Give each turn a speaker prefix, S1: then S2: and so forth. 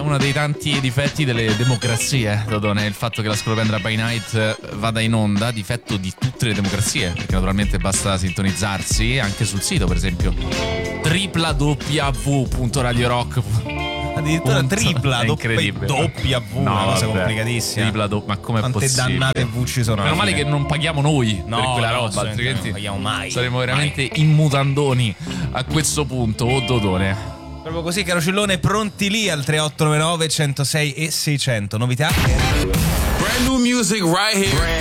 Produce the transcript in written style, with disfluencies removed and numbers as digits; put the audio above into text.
S1: uno dei tanti difetti delle democrazie, Dodone, il fatto che la Scolopendra by Night vada in onda, difetto di tutte le democrazie, perché naturalmente basta sintonizzarsi anche sul sito, per esempio www.radiorock.com.
S2: Addirittura tripla,
S1: incredibile.
S2: doppia W, una cosa complicatissima.
S1: Ma come è possibile?
S2: Quante dannate V ci sono?
S1: Meno male che non paghiamo noi per quella roba, altrimenti
S2: non paghiamo mai.
S1: saremo veramente in mutandoni a questo punto, Dodone.
S2: Proprio così, caro Cillone, pronti lì al 3899 106 e 600. Novità?
S3: Brand new music right here.